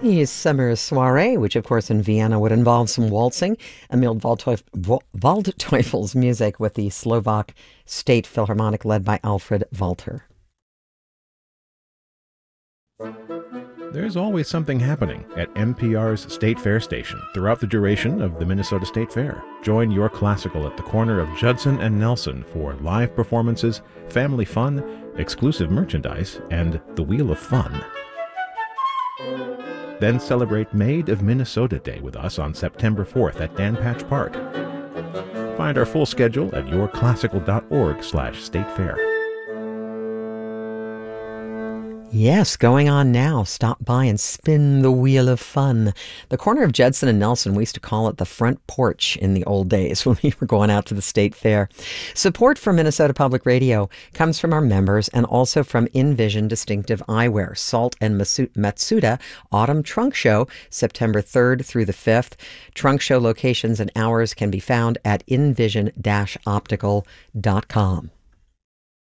The summer soiree, which of course in Vienna would involve some waltzing, Emil Waldteufel's music with the Slovak State Philharmonic led by Alfred Walter. There's always something happening at NPR's State Fair station throughout the duration of the Minnesota State Fair. Join Your Classical at the corner of Judson and Nelson for live performances, family fun, exclusive merchandise, and the Wheel of Fun. Then celebrate Made of Minnesota Day with us on September 4th at Dan Patch Park. Find our full schedule at yourclassical.org/statefair. Yes, going on now. Stop by and spin the Wheel of Fun. The corner of Judson and Nelson, we used to call it the front porch in the old days when we were going out to the state fair. Support for Minnesota Public Radio comes from our members and also from InVision Distinctive Eyewear. Salt and Matsuda Autumn Trunk Show, September 3rd through the 5th. Trunk show locations and hours can be found at invision-optical.com.